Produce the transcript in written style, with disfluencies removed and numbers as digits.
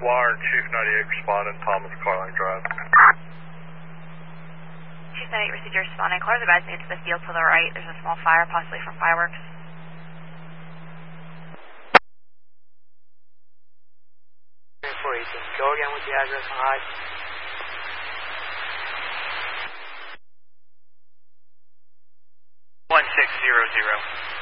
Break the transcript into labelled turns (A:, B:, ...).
A: Wire, Chief 98 responding, Thomas Carline Drive.
B: Chief 98 received your responding. Cars advising you to the field to the right. There's a small fire, possibly from fireworks.
C: Go again with the address on high.
D: 1600.